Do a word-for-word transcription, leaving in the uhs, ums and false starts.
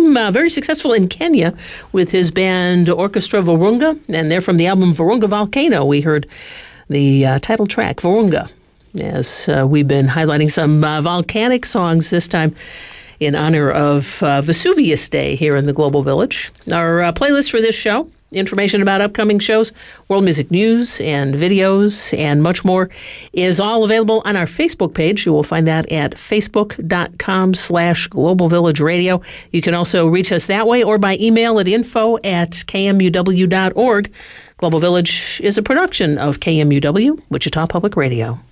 became uh, very successful in Kenya with his band Orchestra Virunga, and they're from the album Virunga Volcano. We heard the uh, title track, Virunga, as uh, we've been highlighting some uh, volcanic songs this time in honor of uh, Vesuvius Day here in the Global Village. Our uh, playlist for this show, information about upcoming shows, world music news and videos, and much more is all available on our Facebook page. You will find that at facebook.com slash Global Village Radio. You can also reach us that way or by email at info at kmuw.org. Global Village is a production of K M U W, Wichita Public Radio.